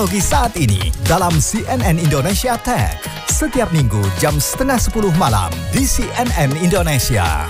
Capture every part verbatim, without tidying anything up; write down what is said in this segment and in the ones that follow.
Teknologi saat ini dalam C N N Indonesia Tech. Setiap minggu jam setengah sepuluh malam di C N N Indonesia.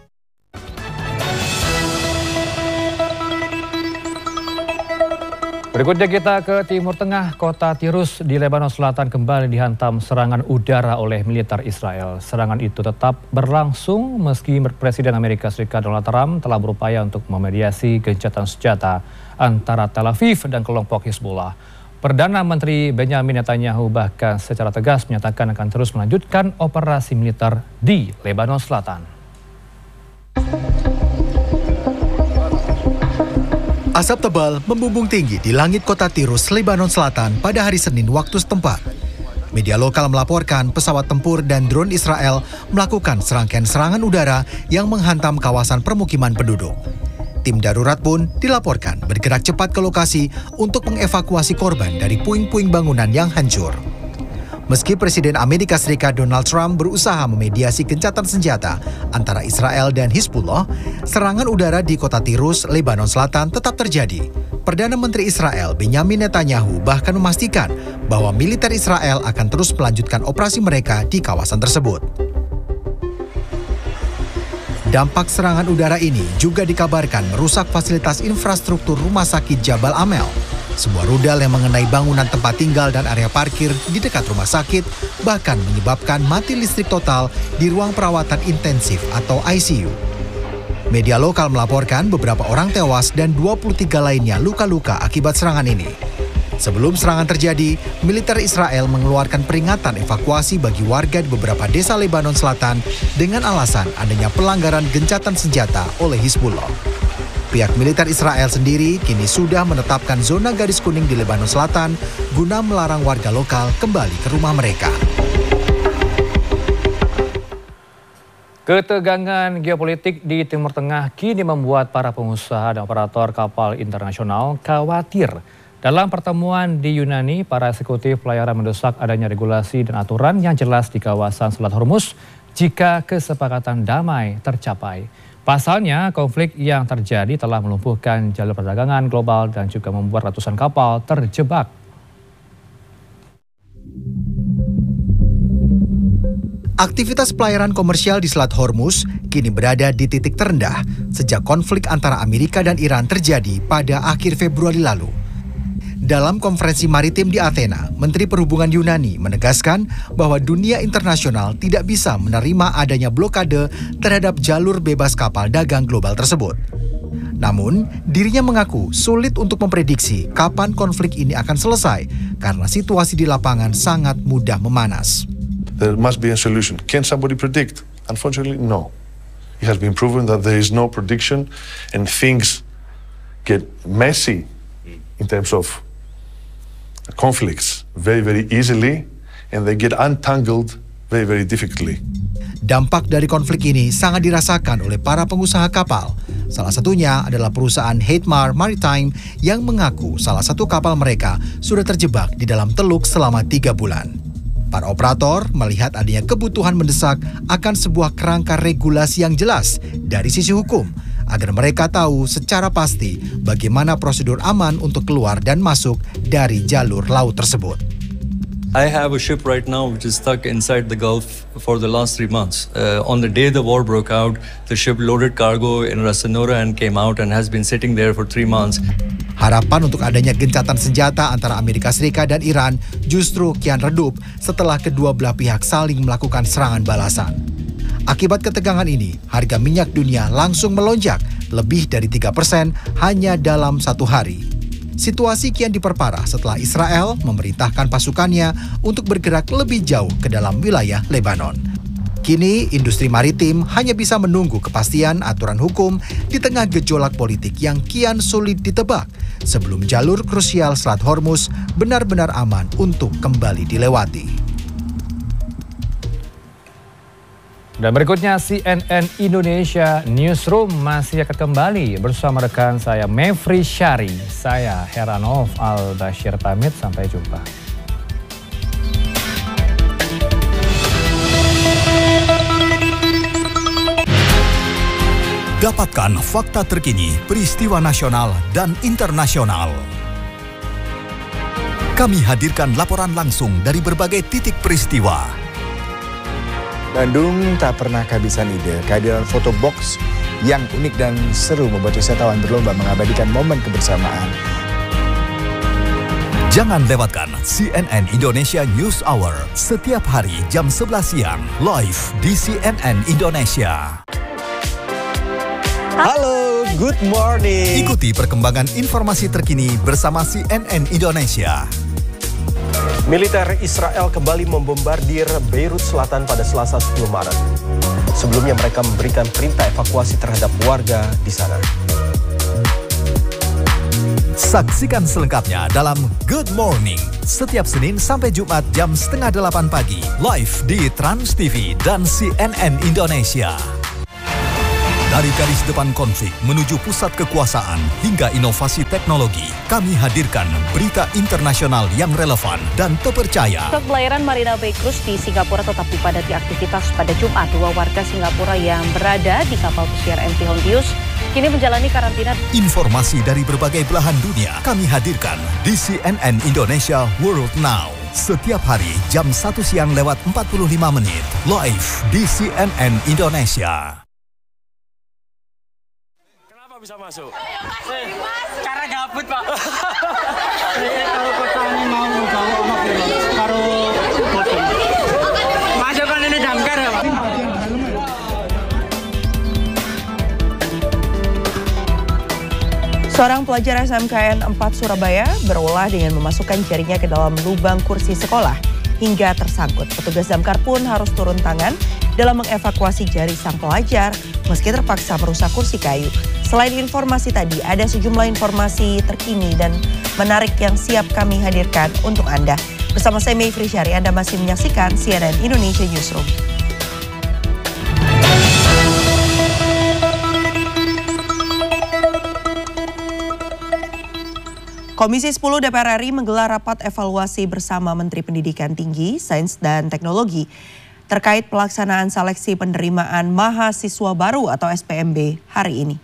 Berikutnya kita ke Timur Tengah. Kota Tirus di Lebanon Selatan kembali dihantam serangan udara oleh militer Israel. Serangan itu tetap berlangsung meski Presiden Amerika Serikat Donald Trump telah berupaya untuk memediasi gencatan senjata antara Tel Aviv dan kelompok Hizbullah. Perdana Menteri Benjamin Netanyahu bahkan secara tegas menyatakan akan terus melanjutkan operasi militer di Lebanon Selatan. Asap tebal membumbung tinggi di langit kota Tirus, Lebanon Selatan pada hari Senin waktu setempat. Media lokal melaporkan pesawat tempur dan drone Israel melakukan serangkaian serangan udara yang menghantam kawasan permukiman penduduk. Tim darurat pun dilaporkan bergerak cepat ke lokasi untuk mengevakuasi korban dari puing-puing bangunan yang hancur. Meski Presiden Amerika Serikat Donald Trump berusaha memediasi gencatan senjata antara Israel dan Hizbullah, serangan udara di kota Tirus, Lebanon Selatan tetap terjadi. Perdana Menteri Israel Benjamin Netanyahu bahkan memastikan bahwa militer Israel akan terus melanjutkan operasi mereka di kawasan tersebut. Dampak serangan udara ini juga dikabarkan merusak fasilitas infrastruktur rumah sakit Jabal Amel. Sebuah rudal yang mengenai bangunan tempat tinggal dan area parkir di dekat rumah sakit bahkan menyebabkan mati listrik total di ruang perawatan intensif atau I C U. Media lokal melaporkan beberapa orang tewas dan dua puluh tiga lainnya luka-luka akibat serangan ini. Sebelum serangan terjadi, militer Israel mengeluarkan peringatan evakuasi bagi warga di beberapa desa Lebanon Selatan dengan alasan adanya pelanggaran gencatan senjata oleh Hizbullah. Pihak militer Israel sendiri kini sudah menetapkan zona garis kuning di Lebanon Selatan guna melarang warga lokal kembali ke rumah mereka. Ketegangan geopolitik di Timur Tengah kini membuat para pengusaha dan operator kapal internasional khawatir. Dalam pertemuan di Yunani, para eksekutif pelayaran mendesak adanya regulasi dan aturan yang jelas di kawasan Selat Hormuz jika kesepakatan damai tercapai. Pasalnya, konflik yang terjadi telah melumpuhkan jalur perdagangan global dan juga membuat ratusan kapal terjebak. Aktivitas pelayaran komersial di Selat Hormuz kini berada di titik terendah sejak konflik antara Amerika dan Iran terjadi pada akhir Februari lalu. Dalam konferensi maritim di Athena, Menteri Perhubungan Yunani menegaskan bahwa dunia internasional tidak bisa menerima adanya blokade terhadap jalur bebas kapal dagang global tersebut. Namun, dirinya mengaku sulit untuk memprediksi kapan konflik ini akan selesai karena situasi di lapangan sangat mudah memanas. There must be a solution. Can somebody predict? Unfortunately, no. It has been proven that there is no prediction and things get messy in terms of conflicts very, very easily and they get untangled very, very difficultly. Dampak dari konflik ini sangat dirasakan oleh para pengusaha kapal. Salah satunya adalah perusahaan Heidmar Maritime yang mengaku salah satu kapal mereka sudah terjebak di dalam teluk selama tiga bulan. Para operator melihat adanya kebutuhan mendesak akan sebuah kerangka regulasi yang jelas dari sisi hukum, agar mereka tahu secara pasti bagaimana prosedur aman untuk keluar dan masuk dari jalur laut tersebut. I have a ship right now which is stuck inside the Gulf for the last three months. Uh, on the day the war broke out, the ship loaded cargo in Ras Tanura and came out and has been sitting there for three months. Harapan untuk adanya gencatan senjata antara Amerika Serikat dan Iran justru kian redup setelah kedua belah pihak saling melakukan serangan balasan. Akibat ketegangan ini, harga minyak dunia langsung melonjak lebih dari tiga persen hanya dalam satu hari. Situasi kian diperparah setelah Israel memerintahkan pasukannya untuk bergerak lebih jauh ke dalam wilayah Lebanon. Kini, industri maritim hanya bisa menunggu kepastian aturan hukum di tengah gejolak politik yang kian sulit ditebak sebelum jalur krusial Selat Hormuz benar-benar aman untuk kembali dilewati. Dan berikutnya C N N Indonesia Newsroom masih akan kembali bersama rekan saya Mevri Syari. Saya Heranov Al-Bashir pamit, sampai jumpa. Dapatkan fakta terkini, peristiwa nasional dan internasional. Kami hadirkan laporan langsung dari berbagai titik peristiwa. Bandung tak pernah kehabisan ide. Kehadiran foto box yang unik dan seru membuat wisatawan berlomba mengabadikan momen kebersamaan. Jangan lewatkan C N N Indonesia News Hour setiap hari jam sebelas siang live di C N N Indonesia. Halo, good morning. Ikuti perkembangan informasi terkini bersama C N N Indonesia. Militer Israel kembali membombardir Beirut Selatan pada Selasa sepuluh Maret. Sebelumnya mereka memberikan perintah evakuasi terhadap warga di sana. Saksikan selengkapnya dalam Good Morning setiap Senin sampai Jumat jam setengah delapan pagi live di Trans T V dan C N N Indonesia. Dari garis depan konflik menuju pusat kekuasaan hingga inovasi teknologi, kami hadirkan berita internasional yang relevan dan terpercaya. Pusat pelayaran Marina Bay Cruise di Singapura tetap dipadati aktivitas pada Jumat. Dua warga Singapura yang berada di kapal pesiar M V Hondius kini menjalani karantina. Informasi dari berbagai belahan dunia kami hadirkan di C N N Indonesia World Now. Setiap hari jam satu siang lewat empat puluh lima menit live di C N N Indonesia. Bisa masuk? Eh, karena gabut, Pak. Kalau petani mau bawa anak karo botol. Masukkan ini damkar ya, Pak. Seorang pelajar S M K N empat Surabaya berulah dengan memasukkan jarinya ke dalam lubang kursi sekolah hingga tersangkut. Petugas damkar pun harus turun tangan dalam mengevakuasi jari sang pelajar meski terpaksa merusak kursi kayu. Selain informasi tadi, ada sejumlah informasi terkini dan menarik yang siap kami hadirkan untuk Anda. Bersama saya Mayfri Syari, Anda masih menyaksikan C N N Indonesia Newsroom. Komisi sepuluh D P R R I menggelar rapat evaluasi bersama Menteri Pendidikan Tinggi, Sains dan Teknologi terkait pelaksanaan seleksi penerimaan mahasiswa baru atau S P M B hari ini.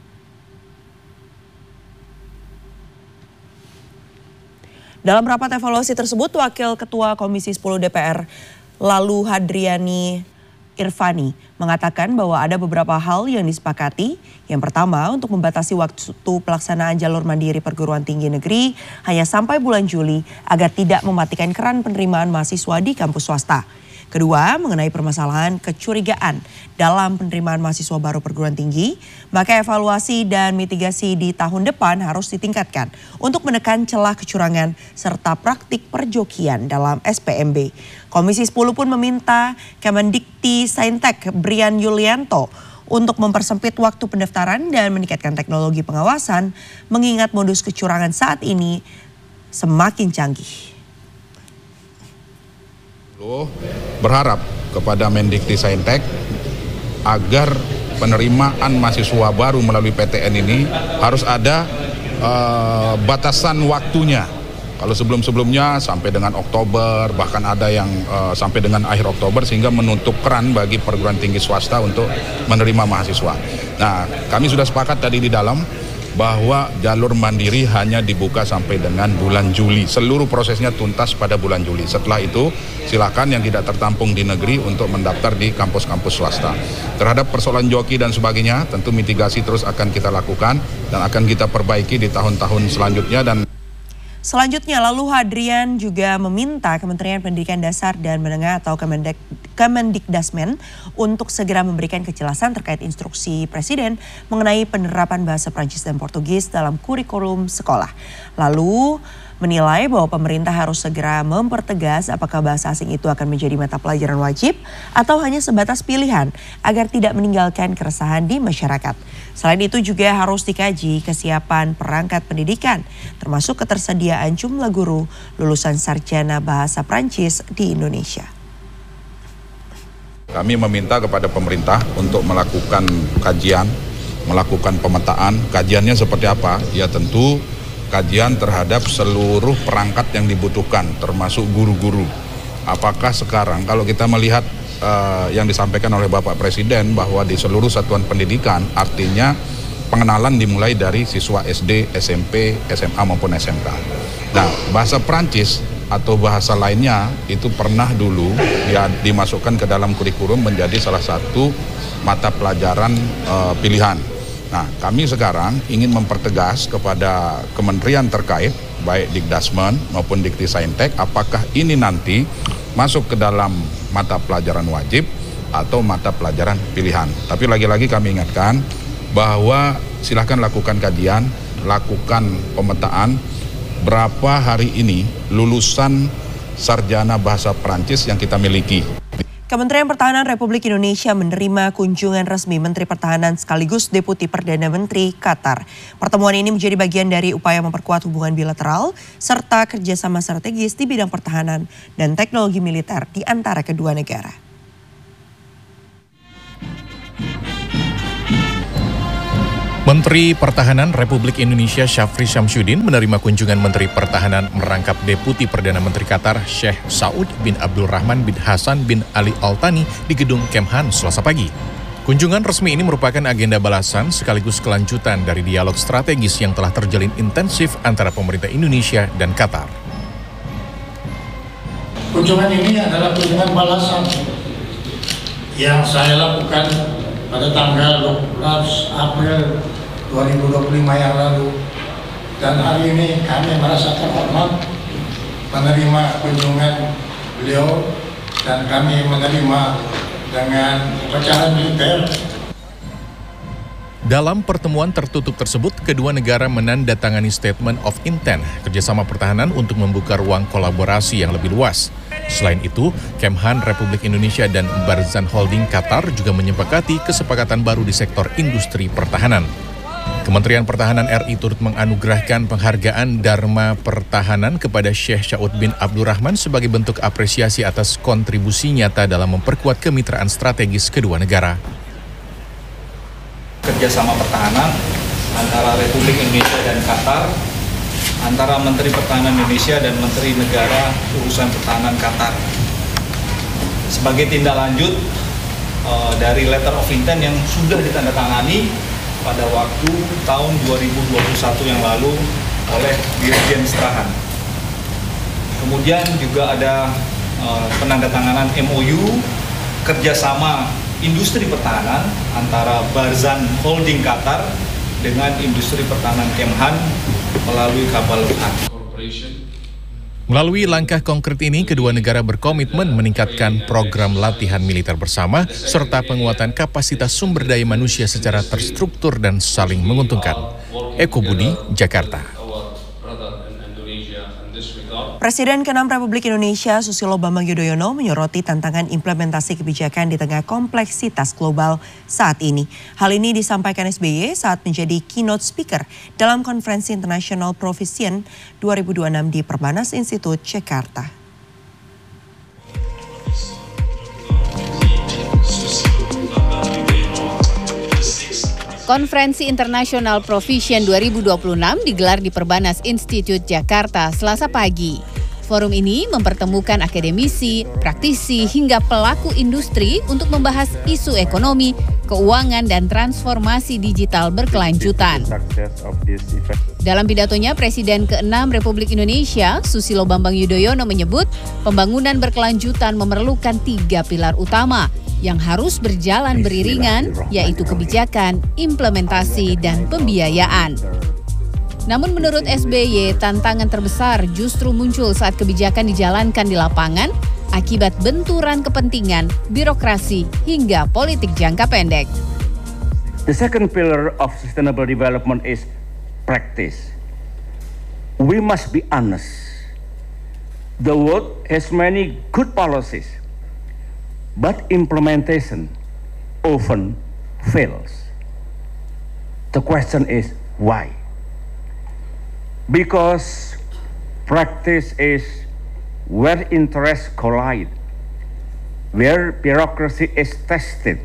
Dalam rapat evaluasi tersebut, Wakil Ketua Komisi sepuluh D P R Lalu Hadriani Irvani mengatakan bahwa ada beberapa hal yang disepakati. Yang pertama, untuk membatasi waktu pelaksanaan jalur mandiri perguruan tinggi negeri hanya sampai bulan Juli agar tidak mematikan keran penerimaan mahasiswa di kampus swasta. Kedua, mengenai permasalahan kecurigaan dalam penerimaan mahasiswa baru perguruan tinggi, maka evaluasi dan mitigasi di tahun depan harus ditingkatkan untuk menekan celah kecurangan serta praktik perjokian dalam S P M B. Komisi sepuluh pun meminta Kemendikti Saintek Brian Yulianto untuk mempersempit waktu pendaftaran dan meningkatkan teknologi pengawasan mengingat modus kecurangan saat ini semakin canggih. Berharap kepada Mendikti Saintek agar penerimaan mahasiswa baru melalui P T N ini harus ada uh, batasan waktunya. Kalau sebelum-sebelumnya sampai dengan Oktober, bahkan ada yang uh, sampai dengan akhir Oktober sehingga menutup keran bagi perguruan tinggi swasta untuk menerima mahasiswa. Nah, kami sudah sepakat tadi di dalam bahwa jalur mandiri hanya dibuka sampai dengan bulan Juli. Seluruh prosesnya tuntas pada bulan Juli. Setelah itu silakan yang tidak tertampung di negeri untuk mendaftar di kampus-kampus swasta. Terhadap persoalan joki dan sebagainya, tentu mitigasi terus akan kita lakukan dan akan kita perbaiki di tahun-tahun selanjutnya. Dan selanjutnya, lalu Hadrian juga meminta Kementerian Pendidikan Dasar dan Menengah atau Kemendek, Kemendikdasmen untuk segera memberikan kejelasan terkait instruksi Presiden mengenai penerapan bahasa Prancis dan Portugis dalam kurikulum sekolah. Lalu menilai bahwa pemerintah harus segera mempertegas apakah bahasa asing itu akan menjadi mata pelajaran wajib atau hanya sebatas pilihan agar tidak meninggalkan keresahan di masyarakat. Selain itu juga harus dikaji kesiapan perangkat pendidikan, termasuk ketersediaan jumlah guru lulusan sarjana bahasa Prancis di Indonesia. Kami meminta kepada pemerintah untuk melakukan kajian, melakukan pemetaan. Kajiannya seperti apa? Ya tentu kajian terhadap seluruh perangkat yang dibutuhkan, termasuk guru-guru. Apakah sekarang kalau kita melihat uh, yang disampaikan oleh Bapak Presiden bahwa di seluruh satuan pendidikan, artinya pengenalan dimulai dari siswa S D, S M P, S M A maupun S M K. Nah, bahasa Prancis atau bahasa lainnya itu pernah dulu ya dimasukkan ke dalam kurikulum menjadi salah satu mata pelajaran uh, pilihan. Nah, kami sekarang ingin mempertegas kepada kementerian terkait, baik Dikdasmen maupun Diktisaintek, apakah ini nanti masuk ke dalam mata pelajaran wajib atau mata pelajaran pilihan. Tapi lagi-lagi kami ingatkan bahwa silahkan lakukan kajian, lakukan pemetaan berapa hari ini lulusan sarjana bahasa Perancis yang kita miliki. Kementerian Pertahanan Republik Indonesia menerima kunjungan resmi Menteri Pertahanan sekaligus Deputi Perdana Menteri Qatar. Pertemuan ini menjadi bagian dari upaya memperkuat hubungan bilateral serta kerjasama strategis di bidang pertahanan dan teknologi militer di antara kedua negara. Menteri Pertahanan Republik Indonesia Syafri Syamsuddin menerima kunjungan Menteri Pertahanan merangkap Deputi Perdana Menteri Qatar Sheikh Saud bin Abdul Rahman bin Hasan bin Ali Al Thani di Gedung Kemhan Selasa pagi. Kunjungan resmi ini merupakan agenda balasan sekaligus kelanjutan dari dialog strategis yang telah terjalin intensif antara pemerintah Indonesia dan Qatar. Kunjungan ini adalah kunjungan balasan yang saya lakukan pada tanggal dua belas April dua ribu dua puluh lima yang lalu, dan hari ini kami merasa terhormat menerima kunjungan beliau dan kami menerima dengan upacara militer. Dalam pertemuan tertutup tersebut, kedua negara menandatangani Statement of Intent kerjasama pertahanan untuk membuka ruang kolaborasi yang lebih luas. Selain itu, Kemhan Republik Indonesia dan Barzan Holding Qatar juga menyepakati kesepakatan baru di sektor industri pertahanan. Kementerian Pertahanan R I turut menganugerahkan penghargaan Dharma Pertahanan kepada Sheikh Saud bin Abdul Rahman sebagai bentuk apresiasi atas kontribusi nyata dalam memperkuat kemitraan strategis kedua negara. Kerjasama pertahanan antara Republik Indonesia dan Qatar, antara Menteri Pertahanan Indonesia dan Menteri Negara Urusan Pertahanan Qatar. Sebagai tindak lanjut uh, dari Letter of Intent yang sudah ditandatangani pada waktu tahun dua ribu dua puluh satu yang lalu oleh Dirjen Strahan. Kemudian juga ada uh, penandatanganan M O U kerjasama industri pertahanan antara Barzan Holding Qatar dengan industri pertahanan Kemhan melalui kapal Luhan. Melalui langkah konkret ini, kedua negara berkomitmen meningkatkan program latihan militer bersama serta penguatan kapasitas sumber daya manusia secara terstruktur dan saling menguntungkan. Eko Budi, Jakarta. Presiden keenam Republik Indonesia Susilo Bambang Yudhoyono menyoroti tantangan implementasi kebijakan di tengah kompleksitas global saat ini. Hal ini disampaikan S B Y saat menjadi keynote speaker dalam Konferensi International Proficient dua ribu dua puluh enam di Perbanas Institute, Jakarta. Konferensi International Proficient dua ribu dua puluh enam digelar di Perbanas Institute, Jakarta, Selasa pagi. Forum ini mempertemukan akademisi, praktisi, hingga pelaku industri untuk membahas isu ekonomi, keuangan, dan transformasi digital berkelanjutan. Dalam pidatonya, Presiden keenam Republik Indonesia, Susilo Bambang Yudhoyono menyebut pembangunan berkelanjutan memerlukan tiga pilar utama yang harus berjalan beriringan, yaitu kebijakan, implementasi, dan pembiayaan. Namun menurut S B Y, tantangan terbesar justru muncul saat kebijakan dijalankan di lapangan akibat benturan kepentingan, birokrasi, hingga politik jangka pendek. The second pillar of sustainable development is practice. We must be honest. The world has many good policies, but implementation often fails. The question is why? Because practice is where interests collide, where bureaucracy is tested,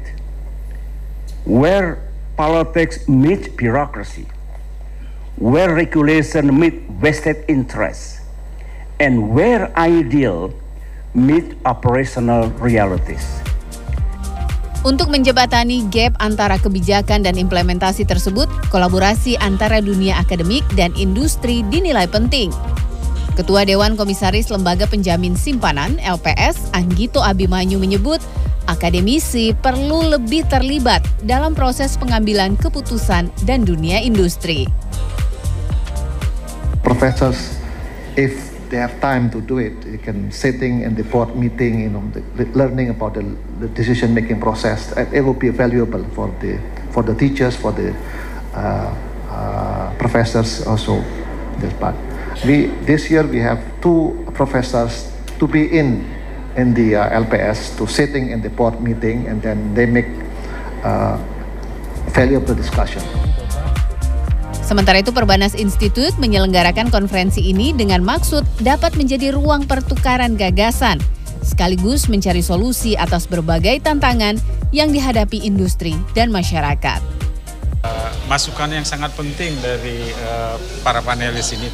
where politics meet bureaucracy, where regulation meet vested interests, and where ideal meet operational realities. Untuk menjembatani gap antara kebijakan dan implementasi tersebut, kolaborasi antara dunia akademik dan industri dinilai penting. Ketua Dewan Komisaris Lembaga Penjamin Simpanan L P S, Anggito Abimanyu menyebut, akademisi perlu lebih terlibat dalam proses pengambilan keputusan dan dunia industri. Professors, if they have time to do it, they can sitting in the board meeting, you know, the, learning about the, the decision-making process. It will be valuable for the for the teachers, for the uh, uh, professors also. This part. We this year we have two professors to be in in the uh, L P S to sitting in the board meeting, and then they make uh, valuable discussion. Sementara itu Perbanas Institute menyelenggarakan konferensi ini dengan maksud dapat menjadi ruang pertukaran gagasan, sekaligus mencari solusi atas berbagai tantangan yang dihadapi industri dan masyarakat. Masukan yang sangat penting dari uh, para panelis ini